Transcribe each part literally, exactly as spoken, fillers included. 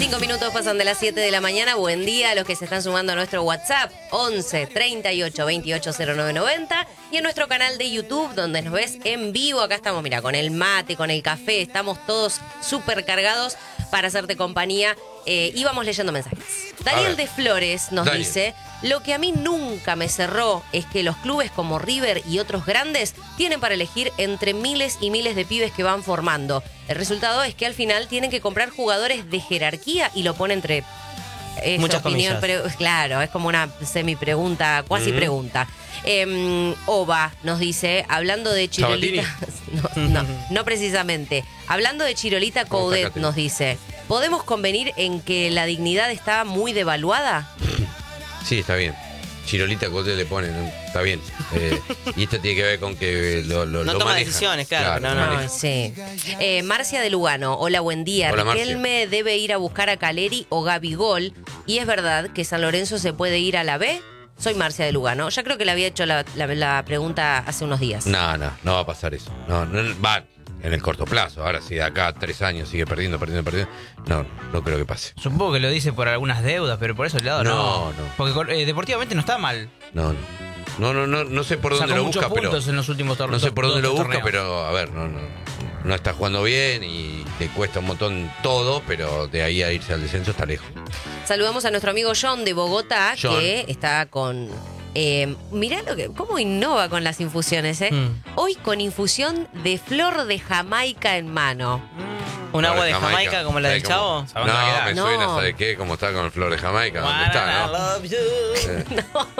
Cinco minutos pasan de las siete de la mañana. Buen día a los que se están sumando a nuestro WhatsApp once treinta y ocho veintiocho cero nueve noventa y en nuestro canal de YouTube donde nos ves en vivo. Acá estamos, mira, con el mate, con el café, estamos todos súper cargados para hacerte compañía eh, y vamos leyendo mensajes. Daniel de Flores nos Daniel. dice: lo que a mí nunca me cerró es que los clubes como River y otros grandes tienen para elegir entre miles y miles de pibes que van formando. El resultado es que al final tienen que comprar jugadores de jerarquía y lo pone entre esa muchas opinión, pero claro, es como una semi-pregunta, cuasi pregunta. Eh, Ova nos dice, hablando de Chirolita, no, no, no precisamente, hablando de Chirolita Coudet nos dice, ¿podemos convenir en que la dignidad está muy devaluada? Sí, está bien. Chirolita Coudet le ponen, está bien. Eh, y esto tiene que ver con que lo, lo, no lo toma maneja. decisiones, claro. claro no, no, sí. eh, Marcia de Lugano, hola, buen día. Hola, Riquelme Marcia. Debe ir a buscar a Caleri o Gabigol. ¿Y es verdad que San Lorenzo se puede ir a la B? Soy Marcia de Lugano. Ya creo que le había hecho la, la, la pregunta hace unos días. No, no, no va a pasar eso. No, no va en el corto plazo. Ahora, si de acá a tres años sigue perdiendo, perdiendo, perdiendo, no, no creo que pase. Supongo que lo dice por algunas deudas, pero por ese lado no. No, no. Porque eh, deportivamente no está mal. No, no. No, no, no, no sé por dónde Sacó lo muchos busca, puntos pero en los últimos torneos. no sé por dónde lo busca, torneos. pero a ver, no, no, no está jugando bien y le cuesta un montón todo, pero de ahí a irse al descenso está lejos. Saludamos a nuestro amigo John de Bogotá, John. que está con... Eh, mirá lo que, cómo innova con las infusiones, ¿eh? Mm. Hoy con infusión de flor de Jamaica en mano. Mm. ¿Un agua de Jamaica, Jamaica como la del Chavo? No, me no. suena, ¿sabe qué? Como está con el flor de Jamaica. ¿Dónde está, no? Love you. no.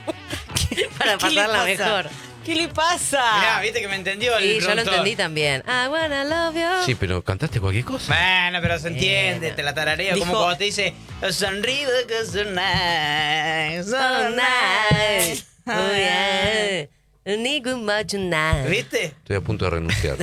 Para pasarla mejor. ¿Qué le pasa? Mirá, viste que me entendió el Sí, yo lo entendí también. I wanna love you. Sí, pero cantaste cualquier cosa. Bueno, pero se entiende, eh, te la tarareo. Dijo, como cuando te dice, sonríe que so nice, so nice. Oh, yeah. ¿Viste? Estoy a punto de renunciar.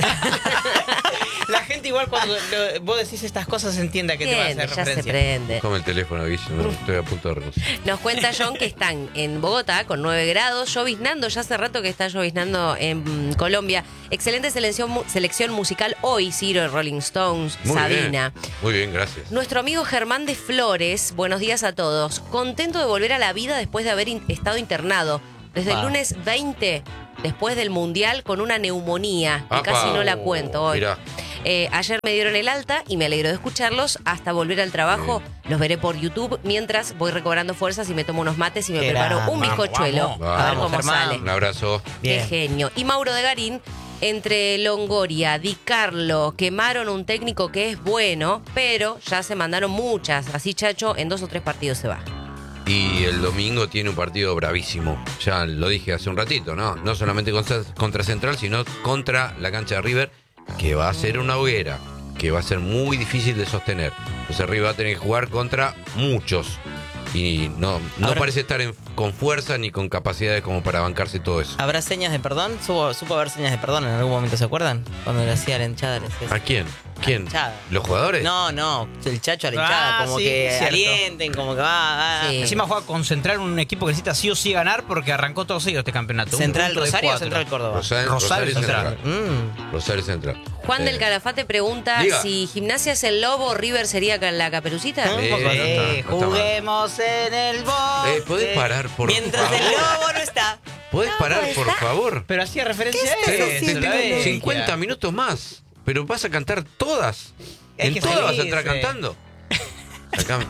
La gente igual cuando lo, vos decís estas cosas entiende a qué te va a hacer ya referencia. Se prende. Come el teléfono, Guille, no, estoy a punto de renunciar. Nos cuenta John que están en Bogotá con nueve grados, lloviznando, ya hace rato que está lloviznando en Colombia. Excelente selección, selección musical hoy, Ciro, Rolling Stones, Muy Sabina. Bien. Muy bien, gracias. Nuestro amigo Germán de Flores, buenos días a todos. Contento de volver a la vida después de haber in- estado internado. Desde ah. el lunes veinte, después del Mundial, con una neumonía, que Apa. casi no la cuento hoy. Mirá. Eh, ayer me dieron el alta y me alegro de escucharlos. Hasta volver al trabajo, Bien. los veré por YouTube mientras voy recobrando fuerzas y me tomo unos mates y me Qué preparo grande. un bizcochuelo. Vamos, a ver vamos, cómo Germán. sale. Un abrazo. Bien. Qué genio. Y Mauro de Garín, entre Longoria, Di Carlo, quemaron un técnico que es bueno, pero ya se mandaron muchas. Así Chacho en dos o tres partidos se va. Y el domingo tiene un partido bravísimo. Ya lo dije hace un ratito, ¿no? No solamente contra, contra Central, sino contra la cancha de River, que va a ser una hoguera, que va a ser muy difícil de sostener. Entonces River va a tener que jugar contra muchos. Y no, no Ahora, parece estar en, con fuerza ni con capacidades como para bancarse todo eso. ¿Habrá señas de perdón? ¿Supo, supo haber señas de perdón en algún momento, se acuerdan? Cuando le hacía la hinchada. ¿A quién? ¿Quién? Hinchada. ¿Los jugadores? No, no, el Chacho a la hinchada, Ah, como sí, que cierto. alienten, como que va, va. Sí. Encima juega con Central, un equipo que necesita sí o sí ganar porque arrancó todo seguido este campeonato. ¿Central Rosario o cuatro. Central Córdoba? Rosario, Rosario Rosario Central. Central. Mm. Rosario Central. Juan Eh, del Calafate pregunta Diga. si Gimnasia es el lobo, River sería la Caperucita. Un Eh, poco, no sí. está- no está mal. Juguemos en el bosque. Eh, ¿podés parar, por Mientras favor? el lobo no está. ¿Podés parar, ¿está? por favor? Pero hacía referencia a Pero eso. te la tengo bestia. cincuenta minutos más. Pero vas a cantar todas. Hay En que todas vas a entrar salirse. cantando. Sacame.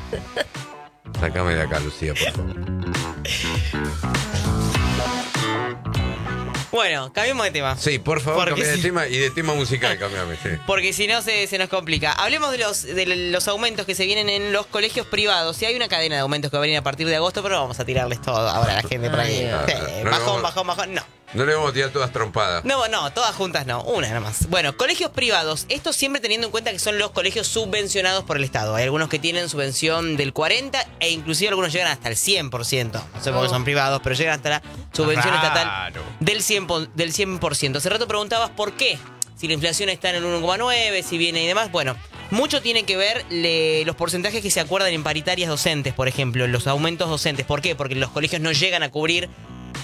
Sacame de acá, Lucía, por favor. Bueno, cambiemos de tema. Sí, por favor, Porque cambia de si- tema y de tema musical, cambiame. Sí. Porque si no se, se nos complica. Hablemos de los, de los aumentos que se vienen en los colegios privados. Sí, hay una cadena de aumentos que va a venir a partir de agosto, pero vamos a tirarles todo ahora a la gente por ahí. Ay, Sí, no, no, bajón, no. bajón, bajón. No. No le vamos a tirar todas trompadas. No, no, todas juntas no, una nomás. Bueno, colegios privados, esto siempre teniendo en cuenta que son los colegios subvencionados por el Estado. Hay algunos que tienen subvención del cuarenta e inclusive algunos llegan hasta el cien por ciento. No sé por qué Oh. son privados, pero llegan hasta la subvención Raro. estatal del cien por ciento, del cien por ciento. Hace rato preguntabas por qué. Si la inflación está en el uno coma nueve, si viene y demás. Bueno, mucho tiene que ver le, los porcentajes que se acuerdan en paritarias docentes, por ejemplo, los aumentos docentes. ¿Por qué? Porque los colegios no llegan a cubrir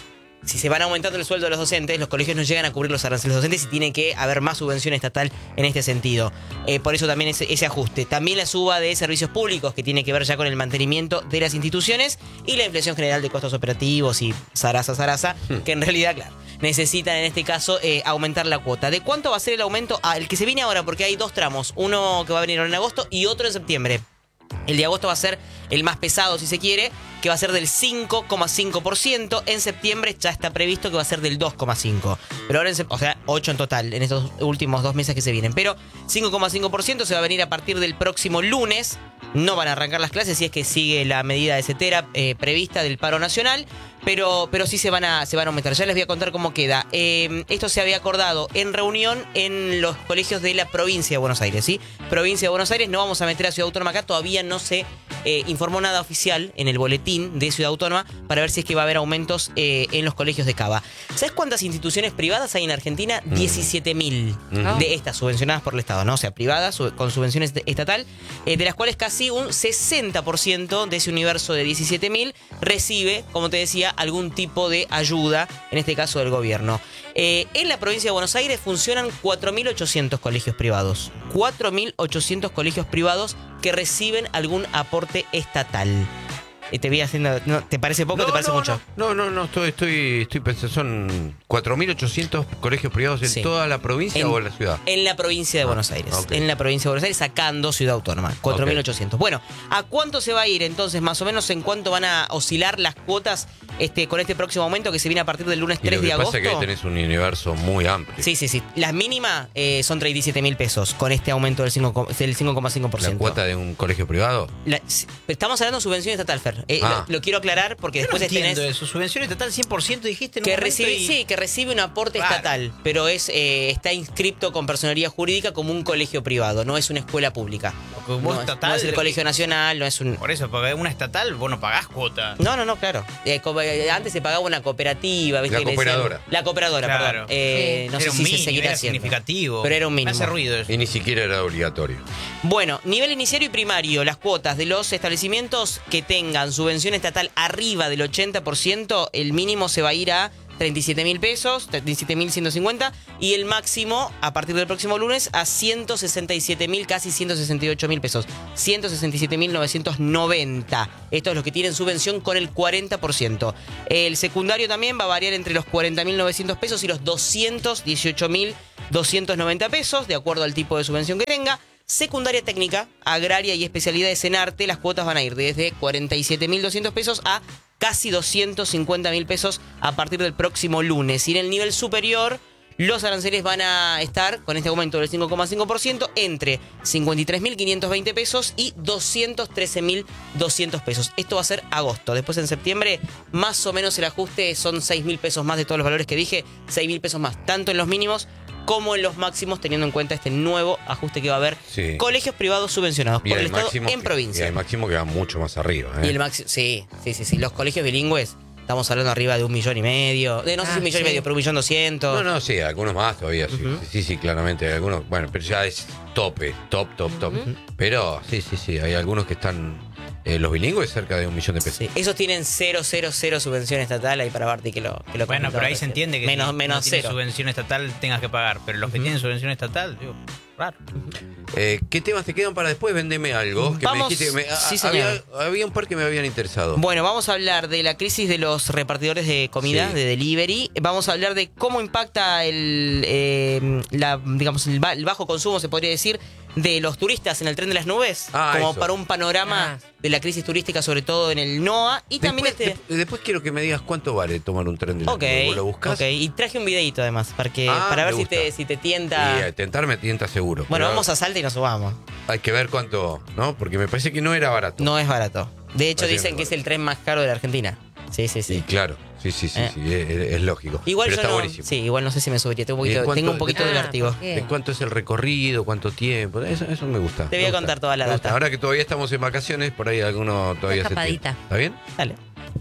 si se van aumentando el sueldo de los docentes, los colegios no llegan a cubrir los aranceles docentes y tiene que haber más subvención estatal en este sentido. Eh, por eso también ese, ese ajuste. También la suba de servicios públicos, que tiene que ver ya con el mantenimiento de las instituciones, y la inflación general de costos operativos y zaraza, zaraza, hmm. que en realidad, claro, necesitan en este caso eh, aumentar la cuota. ¿De cuánto va a ser el aumento? Ah, el que se viene ahora, porque hay dos tramos, uno que va a venir ahora en agosto y otro en septiembre. El de agosto va a ser el más pesado, si se quiere, que va a ser del cinco coma cinco por ciento. En septiembre ya está previsto que va a ser del dos coma cinco por ciento. Pero ahora, en, o sea, ocho en total en estos últimos dos meses que se vienen. Pero cinco coma cinco por ciento se va a venir a partir del próximo lunes. No van a arrancar las clases si es que sigue la medida de CETERA eh, prevista del paro nacional. Pero, pero sí se van, a, se van a aumentar. Ya les voy a contar cómo queda. Eh, esto se había acordado en reunión en los colegios de la provincia de Buenos Aires, ¿sí? Provincia de Buenos Aires, no vamos a meter a Ciudad Autónoma acá. Todavía no se eh, informó nada oficial en el boletín de Ciudad Autónoma para ver si es que va a haber aumentos eh, en los colegios de Cava. ¿Sabes cuántas instituciones privadas hay en Argentina? Mm. diecisiete mil mm. de estas subvencionadas por el Estado, ¿no? O sea, privadas con subvenciones estatal, eh, de las cuales casi un sesenta por ciento de ese universo de diecisiete mil recibe, como te decía, algún tipo de ayuda, en este caso del gobierno. Eh, en la provincia de Buenos Aires funcionan cuatro mil ochocientos colegios privados. cuatro mil ochocientos colegios privados que reciben algún aporte estatal. Eh, te voy haciendo, no, ¿te parece poco o no, te parece no, mucho? No, no, no, estoy, estoy, estoy pensando, son cuatro mil ochocientos colegios privados en sí. toda la provincia en, o en la ciudad. En la provincia de ah, Buenos Aires. Okay. En la provincia de Buenos Aires, sacando Ciudad Autónoma. cuatro mil ochocientos. Okay. Bueno, ¿a cuánto se va a ir entonces, más o menos, en cuánto van a oscilar las cuotas este, con este próximo aumento que se viene a partir del lunes tres de agosto? Lo que pasa es que ahí tenés un universo muy amplio. Sí, sí, sí. Las mínimas eh, son treinta y siete mil pesos con este aumento del cinco coma cinco por ciento. ¿La cuota de un colegio privado? La, estamos hablando de subvención estatal, Fer. Eh, ah. lo, lo quiero aclarar porque después no entiendo tenés eso. Subvención estatal cien por ciento dijiste en que un recibe, y... sí, que recibe un aporte claro. estatal, pero es eh, está inscripto con personería jurídica como un colegio privado, no es una escuela pública. Vos no, estatal, es, no es el Colegio que... Nacional, no es un... Por eso, porque una estatal vos no pagás cuota. No, no, no, claro. Eh, antes se pagaba una cooperativa. ¿Viste? La cooperadora. Decían, la cooperadora, claro. perdón. Eh, sí. No era sé si mínimo, se seguirá era haciendo. significativo. Pero era un mínimo. Me hace ruido eso. Y ni siquiera era obligatorio. Bueno, nivel iniciario y primario, las cuotas de los establecimientos que tengan subvención estatal arriba del ochenta por ciento, el mínimo se va a ir a treinta y siete mil pesos, treinta y siete mil ciento cincuenta, y el máximo a partir del próximo lunes a ciento sesenta y siete mil, casi ciento sesenta y ocho mil pesos, ciento sesenta y siete mil novecientos noventa. Estos son los que tienen subvención con el cuarenta por ciento. El secundario también va a variar entre los cuarenta mil novecientos pesos y los doscientos dieciocho mil doscientos noventa pesos, de acuerdo al tipo de subvención que tenga. Secundaria técnica, agraria y especialidades en arte, las cuotas van a ir desde cuarenta y siete mil doscientos pesos a casi doscientos cincuenta mil pesos a partir del próximo lunes. Y en el nivel superior, los aranceles van a estar, con este aumento del cinco coma cinco por ciento, entre cincuenta y tres mil quinientos veinte pesos y doscientos trece mil doscientos pesos. Esto va a ser agosto. Después en septiembre, más o menos el ajuste son seis mil pesos más de todos los valores que dije, seis mil pesos más, tanto en los mínimos como en los máximos, teniendo en cuenta este nuevo ajuste que va a haber. Sí. Colegios privados subvencionados y por el Estado en que, provincia. Y el máximo que va mucho más arriba. ¿eh? Y el máximo, sí, sí, sí, sí. Los colegios bilingües, estamos hablando arriba de un millón y medio. De, no ah, sé si un millón sí. y medio, pero un millón doscientos. No, no, sí, algunos más todavía. Sí, uh-huh. sí, sí, claramente. Algunos, bueno, pero ya es tope, top, top, top. Uh-huh. Pero sí, sí, sí, hay algunos que están... Eh, los bilingües cerca de un millón de pesos. Sí, esos tienen cero, cero, cero subvención estatal ahí para Barty que lo que lo Bueno, pero ahí se entiende que menos, si menos no tienes cero. subvención estatal tengas que pagar, pero los uh-huh. que tienen subvención estatal, digo, raro. Eh, ¿Qué temas te quedan para después? Véndeme algo. Que vamos, me dijiste, me, sí, había, había un par que me habían interesado. Bueno, vamos a hablar de la crisis de los repartidores de comida, sí. de delivery. Vamos a hablar de cómo impacta el, eh, la, digamos, el, el bajo consumo, se podría decir, de los turistas en el tren de las nubes, ah, como eso. Para un panorama ah. de la crisis turística, sobre todo en el NOA. Y después, también este... de, después quiero que me digas cuánto vale tomar un tren de las okay, nubes. ¿Lo buscas? Ok, y traje un videito además, para, que, ah, para ver si te, si te tienta. Y tentar me tienta seguro. Bueno, vamos a Salta y nos subamos. Hay que ver cuánto, ¿no? Porque me parece que no era barato. No es barato. De hecho, parece dicen que, que es el tren más caro de la Argentina. Sí, sí, sí. Y claro. Sí, sí, sí, eh. sí es, es lógico. Igual pero yo está no, buenísimo. Sí, igual no sé si me subiría. Tengo un poquito, cuánto, tengo un poquito de, de vértigo. ¿De cuánto es el recorrido? ¿Cuánto tiempo? Eso, eso me gusta. Te voy me a gusta. contar toda la data. Ahora que todavía estamos en vacaciones, por ahí alguno todavía se tiene. ¿Está bien? Dale.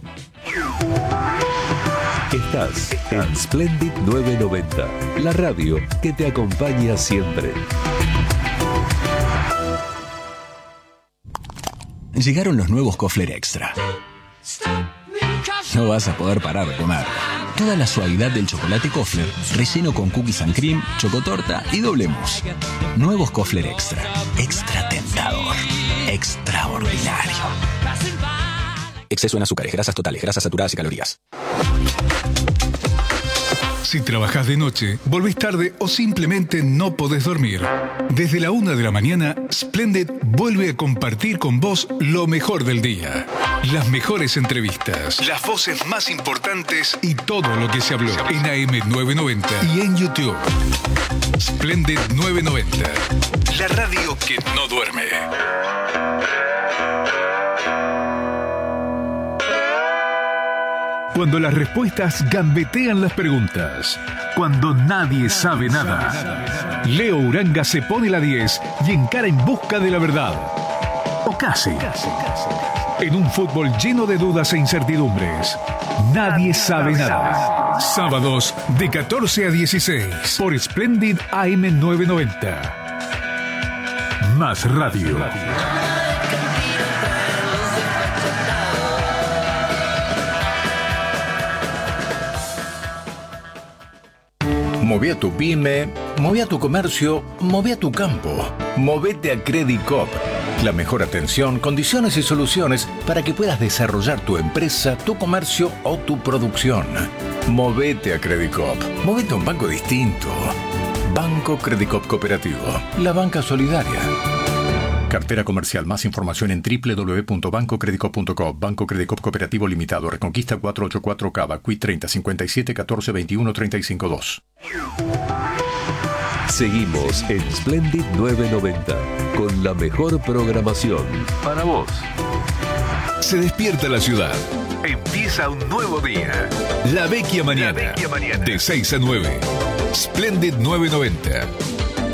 Estás en Splendid novecientos noventa, la radio que te acompaña siempre. Llegaron los nuevos Kofler Extra. No vas a poder parar de comer. Toda la suavidad del chocolate Kofler, relleno con cookies and cream, chocotorta y doble mousse. Nuevos Kofler Extra. Extra tentador. Extraordinario. Exceso en azúcares, grasas totales, grasas saturadas y calorías. Si trabajás de noche, volvés tarde o simplemente no podés dormir. Desde la una de la mañana, Splendid vuelve a compartir con vos lo mejor del día. Las mejores entrevistas, las voces más importantes y todo lo que se habló en A M novecientos noventa y en YouTube. Splendid novecientos noventa, la radio que no duerme. Cuando las respuestas gambetean las preguntas. Cuando nadie sabe nada. Leo Uranga se pone la diez y encara en busca de la verdad. O casi. En un fútbol lleno de dudas e incertidumbres. Nadie sabe nada. Sábados de catorce a dieciséis por Splendid A M novecientos noventa. Más radio. Moví a tu pyme, moví a tu comercio, moví a tu campo. Movete a Credicop. La mejor atención, condiciones y soluciones para que puedas desarrollar tu empresa, tu comercio o tu producción. Movete a Credicop. Movete a un banco distinto. Banco Credicop Cooperativo. La banca solidaria. Cartera comercial. Más información en doble u doble u doble u punto banco credicop punto com. Banco Credicop Cooperativo Limitado. Reconquista cuatrocientos ochenta y cuatro Cava. Q I treinta cincuenta y siete catorce veintiuno treinta y cinco dos. Seguimos en Splendid novecientos noventa con la mejor programación para vos. Se despierta la ciudad. Empieza un nuevo día. La Vecchia Mañana. La Vecchia Mañana. De seis a nueve. Splendid novecientos noventa.